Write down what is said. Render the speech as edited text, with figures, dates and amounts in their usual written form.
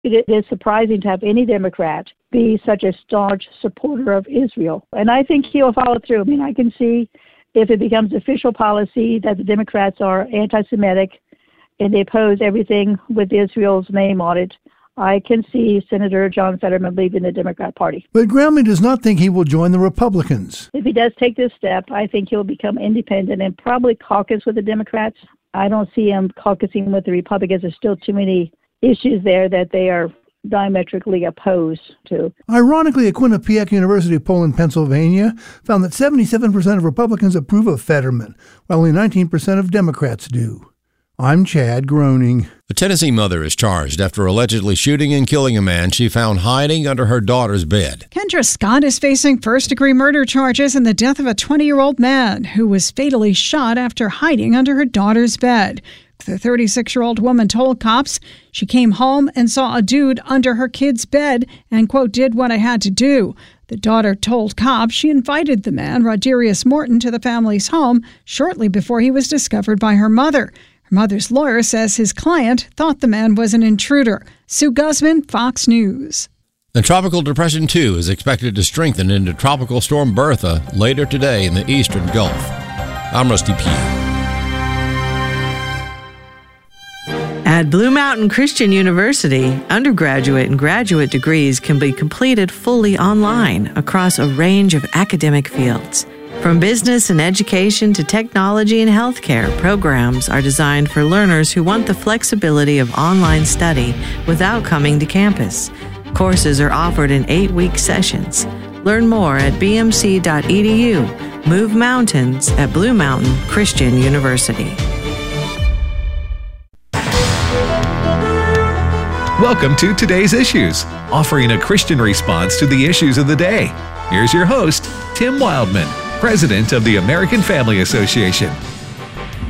It is surprising to have any Democrat be such a staunch supporter of Israel. And I think he'll follow through. I mean, I can see if it becomes official policy that the Democrats are anti-Semitic and they oppose everything with Israel's name on it, I can see Senator John Fetterman leaving the Democrat Party. But Graham does not think he will join the Republicans. If he does take this step, I think he'll become independent and probably caucus with the Democrats. I don't see him caucusing with the Republicans. There's still too many issues there that they are diametrically opposed to. Ironically, a Quinnipiac University poll in Pennsylvania found that 77% of Republicans approve of Fetterman, while only 19% of Democrats do. I'm Chad Groening. A Tennessee mother is charged after allegedly shooting and killing a man she found hiding under her daughter's bed. Kendra Scott is facing first-degree murder charges in the death of a 20-year-old man who was fatally shot after hiding under her daughter's bed. The 36-year-old woman told cops she came home and saw a dude under her kid's bed and, quote, did what I had to do. The daughter told cops she invited the man, Roderius Morton, to the family's home shortly before he was discovered by her mother. Her mother's lawyer says his client thought the man was an intruder. Sue Guzman, Fox News. The Tropical Depression 2 is expected to strengthen into Tropical Storm Bertha later today in the eastern Gulf. I'm Rusty Pugh. At Blue Mountain Christian University, undergraduate and graduate degrees can be completed fully online across a range of academic fields. From business and education to technology and healthcare, programs are designed for learners who want the flexibility of online study without coming to campus. Courses are offered in 8-week sessions. Learn more at bmc.edu. Move mountains at Blue Mountain Christian University. Welcome to Today's Issues, offering a Christian response to the issues of the day. Here's your host, Tim Wildman, President of the American Family Association.